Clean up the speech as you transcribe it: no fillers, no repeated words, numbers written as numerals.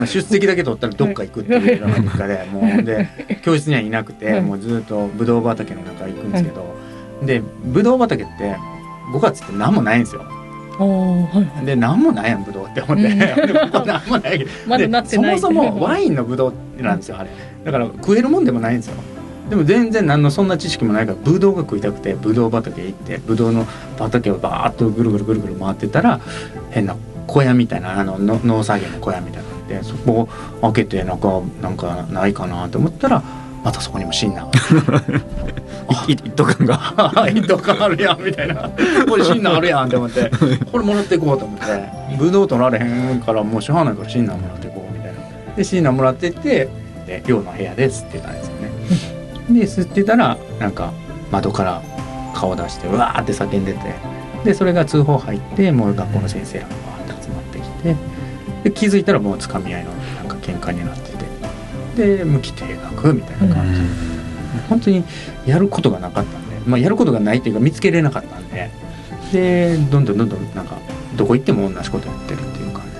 出席だけ取ったらどっか行くっていう中でもうで教室にはいなくてもうずっとブドウ畑の中行くんですけど、でブドウ畑って5月って何もないんですよ。で何もないやんブドウって思って、何もないけどまだなってない。 そもそもワインのブドウなんですよあれ。だから食えるもんでもないんですよ。でも全然何のそんな知識もないからブドウが食いたくてブドウ畑行ってブドウの畑をバーッとぐるぐるぐるぐる回ってたら変な小屋みたいな農作業の小屋みたいなのでそこを開けてなんかないかなと思ったらまたそこにもシンナー一斗缶が一斗缶あるやんみたいなこれシンナーあるやんって思ってこれもらっていこうと思ってブドウ取られへんからもうしょうがないからシンナーもらっていこうみたいなでシンナーもらってってで寮の部屋で吸ってたんですよね。で吸ってたらなんか窓から顔出してうわーって叫んでてでそれが通報入ってもう学校の先生がわーって集まってきてで気づいたらもうつかみ合いのなんか喧嘩になっててで無期停学みたいな感じで、本当にやることがなかったんで、やることがないっていうか見つけれなかったんででどんどんなんかどこ行っても同じことやってるっていう